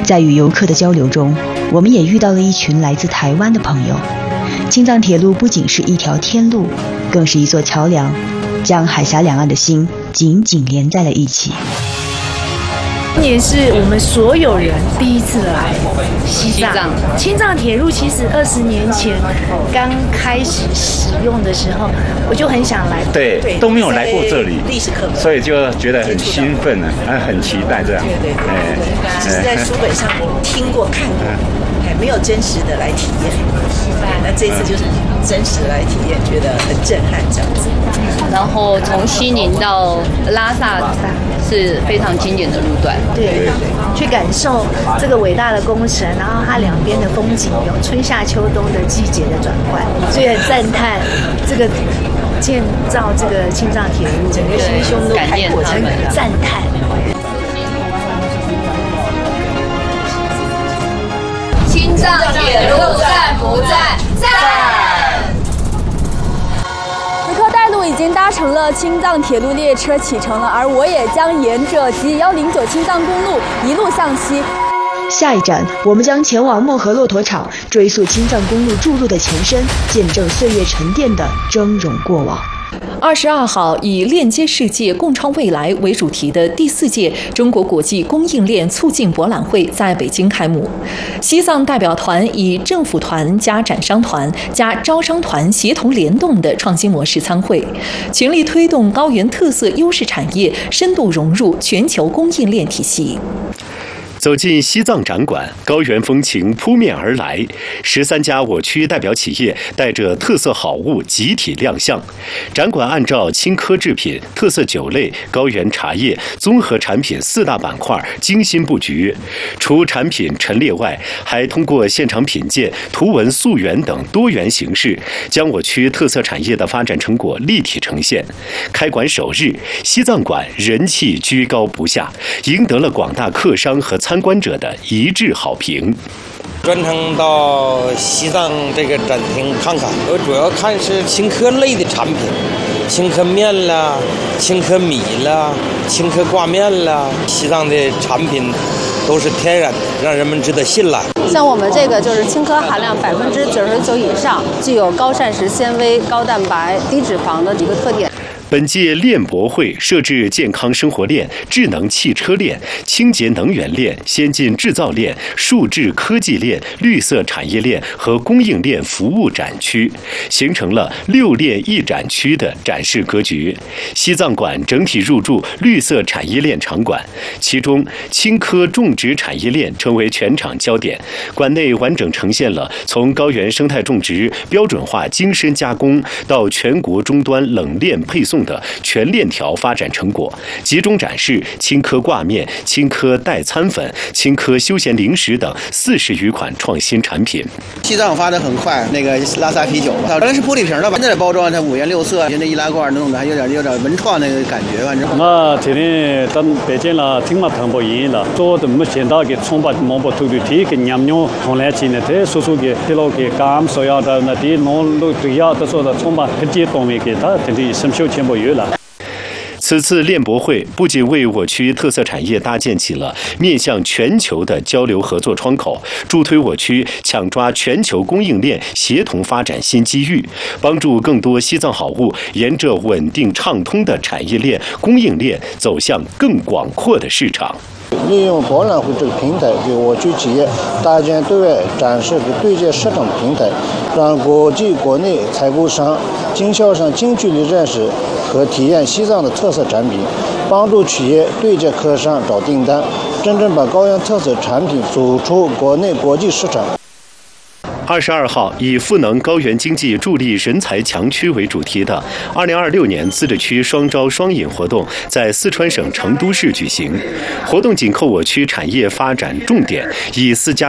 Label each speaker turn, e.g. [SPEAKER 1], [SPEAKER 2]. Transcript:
[SPEAKER 1] 在与游客的交流中，我们也遇到了一群来自台湾的朋友。青藏铁路不仅是一条天路，更是一座桥梁，将海峡两岸的心紧紧连在了一起。
[SPEAKER 2] 今年是我们所有人第一次来西藏。青藏铁路其实20年前刚开始使用的时候，我就很想来。
[SPEAKER 3] 对，都没有来过这里，历史课本，所以就觉得很兴奋啊，很期待这样。
[SPEAKER 4] 对，只是在书本上听过看过，没有真实的来体验。那这次就是真实的来体验，觉得很震撼这样子。
[SPEAKER 5] 然后从西宁到拉萨是非常经典的路段，
[SPEAKER 2] 对，去感受这个伟大的工程，然后它两边的风景有春夏秋冬的季节的转换，所以很赞叹这个建造这个青藏铁路，整个心胸都开阔，很赞叹。
[SPEAKER 5] 青藏铁路赞不赞？赞！
[SPEAKER 6] 此刻带路已经搭乘了青藏铁路列车启程了，而我也将沿着GE109青藏公路一路向西。
[SPEAKER 1] 下一站，我们将前往漠河骆驼场，追溯青藏公路筑路的前身，见证岁月沉淀的峥嵘过往。
[SPEAKER 7] 22号以链接世界、共创未来为主题的第4届中国国际供应链促进博览会在北京开幕。西藏代表团以政府团加展商团加招商团协同联动的创新模式参会，全力推动高原特色优势产业深度融入全球供应链体系。
[SPEAKER 8] 走进西藏展馆，高原风情扑面而来，13家我区代表企业带着特色好物集体亮相。展馆按照青稞制品、特色酒类、高原茶叶、综合产品4大板块精心布局。除产品陈列外，还通过现场品鉴、图文溯源等多元形式，将我区特色产业的发展成果立体呈现。开馆首日，西藏馆人气居高不下，赢得了广大客商和参观者的一致好评。
[SPEAKER 9] 专程到西藏这个展厅看看，我主要看是青稞类的产品，青稞面啦、青稞米啦、青稞挂面啦，西藏的产品都是天然的，让人们值得信赖。
[SPEAKER 6] 像我们这个就是青稞含量99%以上，具有高膳食纤维、高蛋白、低脂肪的一个特点。
[SPEAKER 8] 本届链博会设置健康生活链、智能汽车链、清洁能源链、先进制造链、数字科技链、绿色产业链和供应链服务展区，形成了6链1展区的展示格局。西藏馆整体入驻绿色产业链场馆，其中青稞种植产业链成为全场焦点。馆内完整呈现了从高原生态种植标准化精深加工到全国终端冷链配送的全链条发展成果，集中展示青稞挂面、青稞代餐粉、青稞休闲零食等40余款创新产品。
[SPEAKER 10] 西藏发展很快，那个拉萨啤酒，它原来是玻璃瓶的吧，现在包装它5颜6色，那易拉罐弄的还有点文创那个感觉，反正。
[SPEAKER 11] 我这里到北京了，听嘛谈不赢了，做的目前到给冲把毛不头的提给娘娘从来进来，这叔叔给给老给干所要的那地农都对要的说的冲把很低东西给他，这里生锈全部。
[SPEAKER 8] 此次链博会不仅为我区特色产业搭建起了面向全球的交流合作窗口，助推我区抢抓全球供应链协同发展新机遇，帮助更多西藏好物沿着稳定畅通的产业链、供应链走向更广阔的市场。
[SPEAKER 12] 利用博览会这个平台，给我区企业搭建对外展示和对接市场平台，让国际国内采购商、经销商近距离认识和体验西藏的特色产品，帮助企业对接客商找订单，真正把高原特色产品走出国内国际市场。
[SPEAKER 8] 22号以赋能高原经济助力人才强区为主题的2026年自治区双招双引活动在四川省成都市举行。活动紧扣我区产业发展重点，以4家